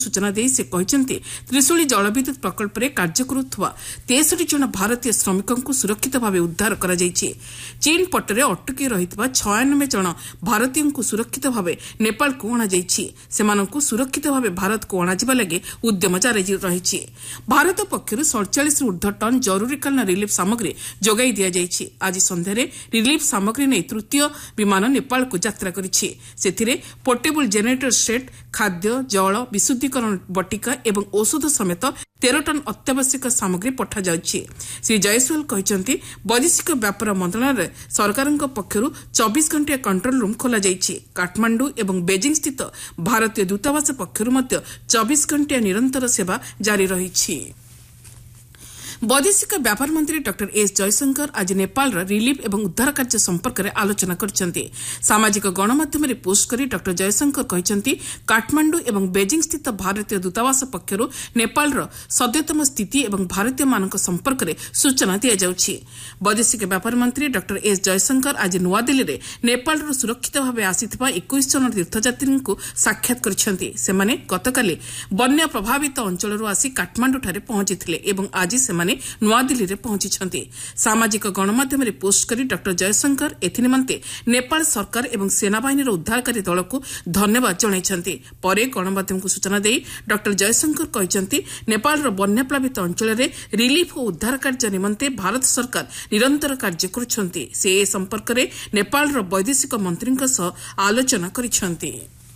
सूचना दे से कहते त्रिशूली जलविद्युत प्रकल्प में कार्य करुवा 63 जन भारतीय श्रमिकों को सुरक्षित भाव उद्धार कर चीन पटरे अटकी रही 96 जन भारतीयों को सुरक्षित भाव नेपाल को अणाई सुरक्षित भाव भारत को अणाजिबा लगे उद्यम जारी रही। भारत पक्षर 47 ऊर्ध्व टन जरूरीकालीन रिलीफ सामग्री जोगाई दि जाइछि। आज संध्यार रिलीफ सामग्री नहीं तृतीय विमान नेपाल को यात्रा करिछि। पोर्टेबल जेनेरेटर सेट, खाद्य, जल, विशुद्धीकरण बटिका एवं औषध समेत 13 टन अत्यावश्यक सामग्री पठा जाउछि। श्री जयसवाल कहते वैदेशिक व्यापार मंत्रालय सरकार पक्षर 24 घंटिया कंट्रोल रूम खोल जाइछि। काठमांडू एवं बेजिंग स्थित भारतीय दूतावास पक्षर 24 घंटिया निरंतर सेवा जारी रही। वैदेशिक व्यापार मंत्री डॉ एस जयशंकर आज नेपाल रिलीफ एवं उद्धार कार्य संपर्क में आलोचना करछन्ती। सामाजिक गणमाध्यम में पोस्ट करी डॉ जयशंकर कहते काठमांडू एवं बेजिंग स्थित भारतीय दूतावास पक्षर नेपाल सद्यतम स्थिति एवं भारतीय मानक संपर्क में सूचना दि जाउछि। वैदेशिक व्यापार मंत्री डॉ एस जयशंकर आज नुआदिल्ली में नेपाल सुरक्षित भाव आसीथिबा 21 जन तीर्थयात्री को साक्षात करछन्ती। सेमाने गतकाली बन्या प्रभावित अंचल आसी काठमांडू ठारे पहुंचीथिले एवं आज सेमाने नुआदिल्ली में पहुंची। सामाजिक गणमाध्यम में पोस्ट करी डॉ जयशंकर एथिनिमंते नेपाल सरकार एवं सेनाबाहिनी उद्धारकारी दल को धन्यवाद जणाइछन्ती। परे गणमाध्यम को सूचना दे डॉ जयशंकर कहते नेपाल बन्याप्लावित अंचल में रिलीफ और उद्धार कार्य निमंते भारत सरकार निरंतर कार्य करुछन्ती। से ए संपर्क में नेपाल वैदेशिक मंत्री आलोचना करिछन्ती।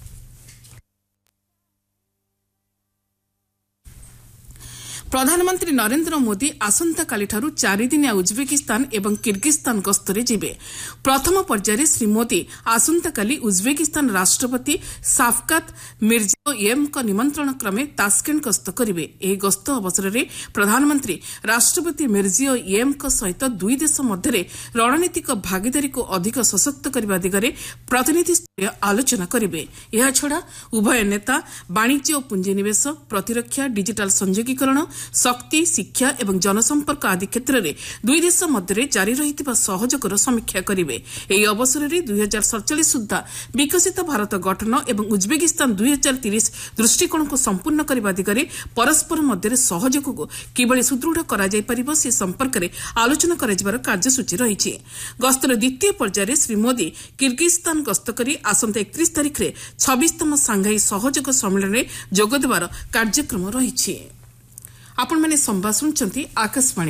प्रधानमंत्री नरेंद्र मोदी आसंताकालिठारु 4 दिनिया उज्बेकिस्तान एवं किर्गिस्तान गस्तरे जिबे। प्रथम पर्याୟରେ श्री मोदी आसंताकाली उज्बेकिस्तान राष्ट्रपति शाफकात मिर्जियोयेव निमंत्रण क्रमे तास्केंट गस्त करिवे। एही गस्त अवसर में प्रधानमंत्री राष्ट्रपति मिर्जियोयेव सहित दुई देश मध्य रणनीतिक भागीदारी को अधिक सशक्त करने दिगरे प्रतिनिधि स्तरीय आलोचना करिवे। एहा छडा उभय नेता वाणिज्य और पुंजीनिवेश, प्रतिरक्षा, डिजिटाल संयोगीकरण, शक्ति, शिक्षा एवं जनसंपर्क आदि क्षेत्र में दुई देश मध्य जारी रही सहयोगर समीक्षा करेंगे। ଏହି ଅବସରରେ 2047 ସୁଦ୍ଧା ବିକଶିତ ଭାରତ ଗଠନ ଏବଂ ଉଜ୍ବେକିସ୍ତାନ 2030 ଦୃଷ୍ଟିକୋଣକୁ ସମ୍ପୂର୍ଣ୍ଣ କରିବା ଦିଗରେ ପରସ୍ପର ମଧ୍ୟରେ ସହଯୋଗକୁ କିଭଳି ସୁଦୃଢ଼ କରାଯାଇପାରିବ ସେ ସମ୍ପର୍କରେ ଆଲୋଚନା କରାଯିବାର କାର୍ଯ୍ୟସୂଚୀ ରହିଛି। ଗସ୍ତର ଦ୍ୱିତୀୟ ପର୍ଯ୍ୟାୟରେ ଶ୍ରୀ ମୋଦି କିର୍ଗିସ୍ତାନ ଗସ୍ତ କରି ଆସନ୍ତା 31 ତାରିଖରେ 26ତମ ସାଂଘାଇ ସହଯୋଗ ସମ୍ମିଳନୀରେ ଯୋଗଦେବାର କାର୍ଯ୍ୟକ୍ରମ ରହିଛି। आपण मैंने संवाद शुणुंट आकाशवाणी।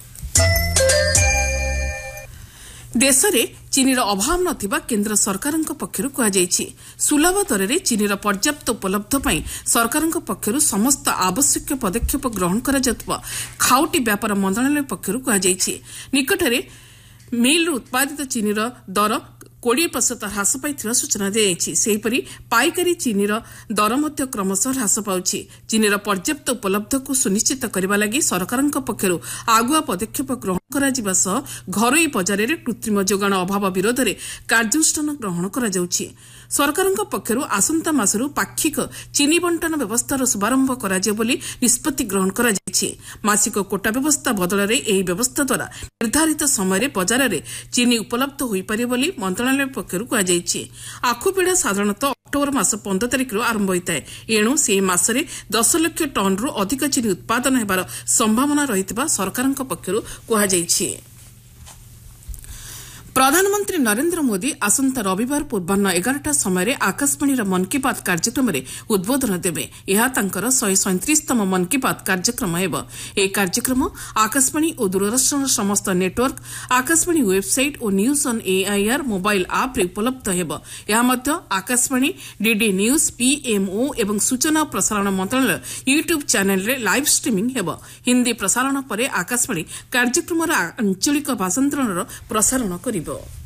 देश में चीनी अभाव नथिबा केंद्र सरकार पक्षर कहुଯାଇଛି। सुलभ दर में चीनी पर्याप्त उपलब्ध पाई सरकार पक्षर समस्त आवश्यक पदक्षेप ग्रहण करा जाउतबा खाउटी व्यापार मंत्रालय पक्षर कहुଯାଇଛି। निकटरे मिल उत्पादित चीनी दर 20% ह्रास पाई सूचना दी। सेहीपरि पाइकारी चीनीर दर मध्य क्रमशः ह्रास पाउछि। चीनीर पर्याप्त उपलब्ध को सुनिश्चित करने लगी सरकार पक्षर आगुआ पदक्षेप ग्रहण कराजिबा सह घरोई बजार में कृत्रिम जोगाण अभाव विरोध में कार्यानुष्ठान ग्रहण करा जाउछि। सरकार पक्षर आसंता मासरू पाक्षिक चीनी बंटन व्यवस्थार शुभारंभ कराजियो बोली निष्पत्ति ग्रहण करा जाइछि। मासिक कोटा व्यवस्था बदल में यह व्यवस्था द्वारा निर्धारित समय बजार में चीनी उपलब्ध हो पारे बोली मंत्रालय पक्षर कहुଯାଇଛି। आखुपिड़ा साधारणतः अक्टोबर मास 15 तारिख आरंभ होता है। एणु से मासरे 10 लाख टन रु अधिक चीनी उत्पादन हेबार संभावना रहितबा सरकार पक्षर कहुଯାଇଛି। प्रधानमंत्री नरेंद्र मोदी आसंता रविवार पूर्वाह्न 11टा समय आकाशवाणी मन की बात कार्यक्रम में उद्बोधन देवे। यह तांकर 137तम मन की बात कार्यक्रम हेब। ए कार्यक्रम आकाशवाणी और दूरदर्शन समस्त नेटवर्क, आकाशवाणी वेबसाइट और न्यूज ऑन एआईआर मोबाइल आप रे उपलब्ध हेब। यह मध्य आकाशवाणी, डीडी न्यूज, पीएमओ एवं सूचना और प्रसारण मंत्रालय यूट्यूब चैनल रे लाइव स्ट्रीमिंग हेब। हिंदी प्रसारण पर आकाशवाणी कार्यक्रम आंचलिक भाषांतरण प्रसारण करिब।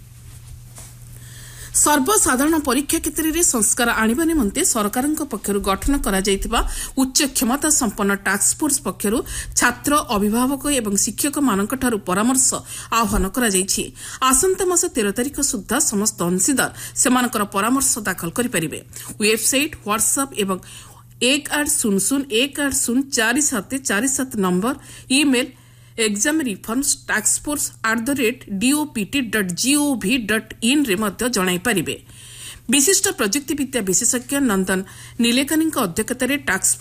सर्वसाधारण परीक्षा क्षेत्र में संस्कार आनिबा निमंते सरकार पक्षर गठन करा जायतिबा उच्च क्षमता संपन्न टास्क फोर्स पक्षर छात्र, अभिभावक एवं शिक्षक मानकठारु परामर्श आह्वान करा जायछि। आसंता मास 13 तारिख सुद्धा समस्त अंशीदार सेमानकर परामर्श दाखल करि परिबे। वेबसाइट, व्हाट्सएप एवं 180018044747 नंबर, ईमेल examreformstaskforce@dopt.gov.in रे मध्य जणाई पारिबे। विशिष्ट प्रजुक्ति विद्या विशेषज्ञ नंदन नीलेकानी अध्यक्षतार टास्क